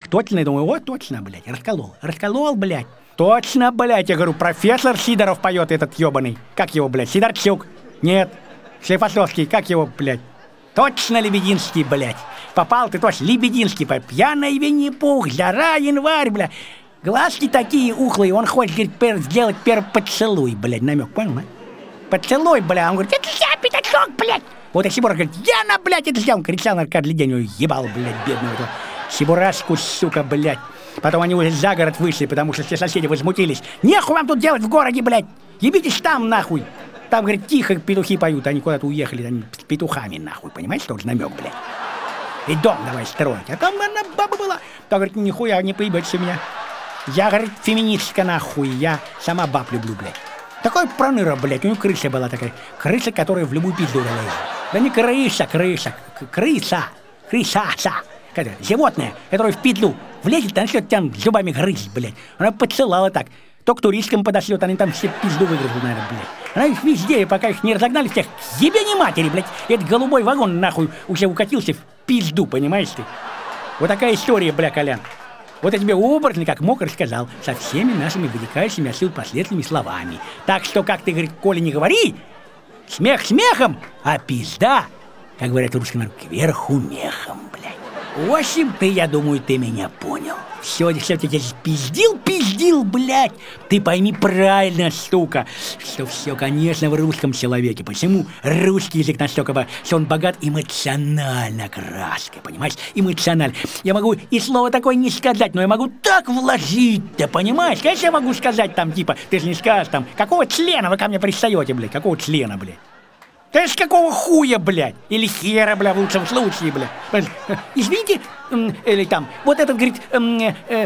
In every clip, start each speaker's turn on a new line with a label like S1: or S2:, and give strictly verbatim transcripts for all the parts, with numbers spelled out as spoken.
S1: точно, я думаю, о, точно, блядь, расколол, расколол, блядь. Точно, блядь, я говорю, профессор Сидоров поет этот ебаный. Как его, блядь, Сидорчук? Нет. Склифосовский, как его, блядь? Точно Лебединский, блядь. Попал ты точно, Лебединский, блядь. Пьяный Винни-Пух, жара, январь, блядь. Глазки такие ухлые, он хочет, говорит, пер, сделать первый поцелуй, блядь, намек, понял, а? Поцелуй, блядь, он говорит, это я, пятачок, блядь. Вот и Сибура говорит, я на, блядь, это сделал. Кричал на каждый день, он ебал, блядь, бедного этого Сибурашку, сука, блядь. Потом они уже за город вышли, потому что все соседи возмутились. Нехуй вам тут делать в городе, блядь. Ебитесь там, нахуй. Там, говорит, тихо петухи поют, они куда-то уехали, они с петухами, нахуй, понимаешь, что же намек, блядь. И дом давай строить. А там одна баба была. Та говорит, нихуя не поебется меня. Я, говорит, феминистка, нахуй, я сама баб люблю, блядь. Такой проныра, блядь, у него крыса была такая. Крыса, которая в любую пизду лезет. Да не крыса, крыса, крыса, крыса, животное, которое в петлю влезет, начнет там зубами грызть, блядь. Она поцелала так. То к туристкам подошлет, они там все пизду выгрызут, наверное, блядь. Она их везде, пока их не разогнали всех, ебе не матери, блядь. Этот голубой вагон, нахуй, уже укатился в пизду, понимаешь ты? Вот такая история, бля, Колян. Вот я тебе образно, как мог, рассказал, со всеми нашими вытекающими отсюда последними словами. Так что, как ты, говорит, Коля, не говори, смех смехом, а пизда, как говорят русский народ, кверху мехом, блядь. В общем, ты, я думаю, ты меня понял. Все, все, я тебя пиздил, пиздил, блядь. Ты пойми правильно, сука, что все, конечно, в русском человеке. Почему русский язык настолько, что он богат эмоционально краской, понимаешь? Эмоционально. Я могу и слово такое не сказать, но я могу так вложить, ты понимаешь? Конечно, я могу сказать там, типа, ты же не скажешь там, какого члена вы ко мне пристаете, блядь? Какого члена, блядь? Конечно, какого хуя, блядь? Или хера, бля, в лучшем случае, блядь. Извините, или там, вот этот, говорит, эм, э, э,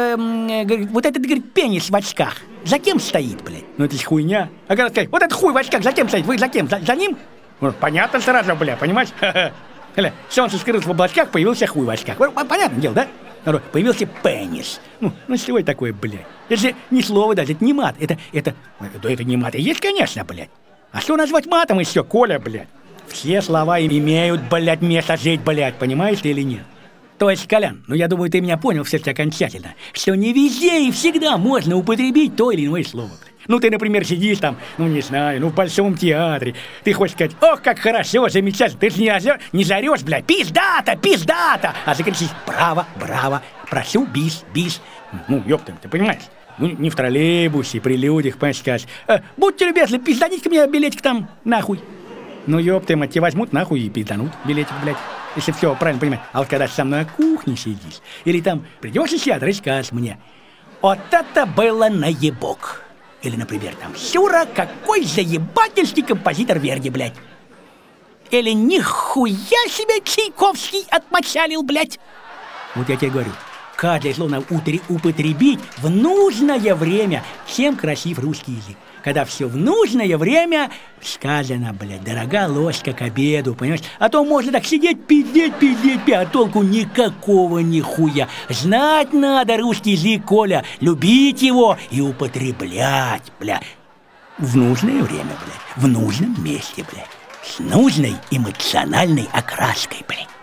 S1: э, говорит, вот этот, говорит, пенис в очках. За кем стоит, блядь? Ну это ж хуйня. А когда сказать, вот этот хуй в очках, за кем стоит? Вы за кем? За, за ним? Ну, понятно сразу, бля, понимаешь? Бля, солнце скрылось в облачках, появился хуй в очках. Понятное дело, да? Появился пенис. Ну, ну что это такое, блядь? Это же не слово даже, это не мат. Это, это, да это не мат. И есть, конечно, блядь. А что назвать матом еще, Коля, блядь? Все слова имеют, блядь, место жить, блядь, понимаешь ты или нет? То есть, Колян, ну я думаю, ты меня понял все-таки окончательно, что не везде и всегда можно употребить то или иное слово, блядь. Ну ты, например, сидишь там, ну не знаю, ну в Большом театре, ты хочешь сказать, ох, как хорошо, замечательно, ты же не, озер, не зарешь, блядь, пиздата, пиздата, а закричишь, браво, браво, прошу, бис, бис, ну ёптам, ты понимаешь? Ну, не в троллейбусе, при людях, понимаешь, скажешь, э, будьте любезны, пизданите-ка мне билетик там, нахуй. Ну, ёпты, мать, тебе возьмут нахуй и пизданут билетик, блядь, если все правильно понимаю. А вот когда со мной на кухне сидишь, или там придешь и сядешь, расскажешь мне, вот это было наебок. Или, например, там, Сюра, какой заебательский композитор Верди, блядь. Или нихуя себе Чайковский отмочалил, блядь. Вот я тебе говорю. Каждое слово надо употребить в нужное время. Чем красив русский язык? Когда все в нужное время сказано, блядь, дорога ложка к обеду, понимаешь? А то можно так сидеть, пиздеть, пиздеть, пиздеть, а толку никакого нихуя. Знать надо русский язык, Коля, любить его и употреблять, блядь. В нужное время, блядь, в нужном месте, блядь. С нужной эмоциональной окраской, блядь.